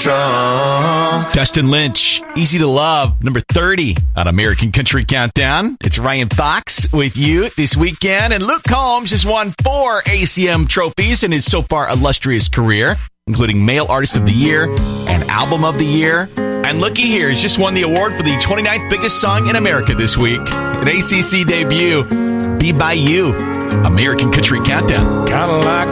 drunk. Dustin Lynch, Easy to Love, number 30 on American Country Countdown. It's Ryan Fox with you this weekend, and Luke Combs has won 4 ACM trophies in his so far illustrious career, including Male Artist of the Year and Album of the Year. And looky here, he's just won the award for the 29th biggest song in America this week. An ACC debut, Be By You, American Country Countdown. Kinda like